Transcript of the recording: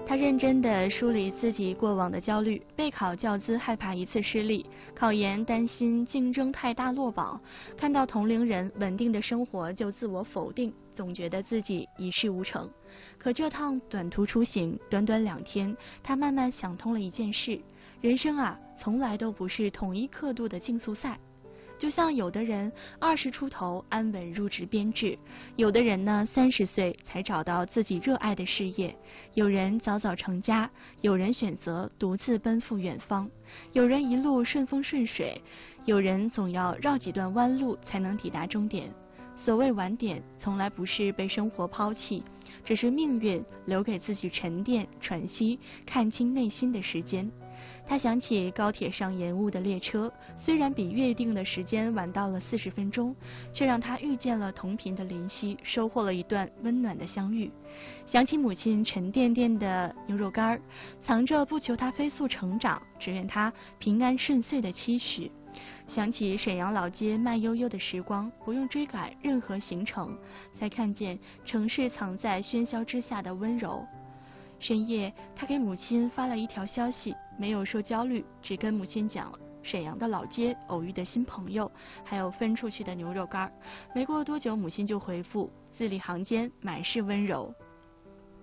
他认真地梳理自己过往的焦虑，备考教资害怕一次失利，考研担心竞争太大落榜，看到同龄人稳定的生活就自我否定，总觉得自己一事无成。可这趟短途出行，短短2天，他慢慢想通了一件事：人生啊，从来都不是统一刻度的竞速赛。就像有的人20出头安稳入职编制，有的人呢30岁才找到自己热爱的事业，有人早早成家，有人选择独自奔赴远方，有人一路顺风顺水，有人总要绕几段弯路才能抵达终点。所谓晚点，从来不是被生活抛弃，只是命运留给自己沉淀、喘息、看清内心的时间。他想起高铁上延误的列车，虽然比约定的时间晚到了40分钟，却让他遇见了同频的林夕，收获了一段温暖的相遇。想起母亲沉甸甸的牛肉干，藏着不求他飞速成长，只愿他平安顺遂的期许。想起沈阳老街慢悠悠的时光，不用追赶任何行程，才看见城市藏在喧嚣之下的温柔。深夜，他给母亲发了一条消息，没有说焦虑，只跟母亲讲沈阳的老街偶遇的新朋友，还有分出去的牛肉干。没过多久，母亲就回复，字里行间满是温柔。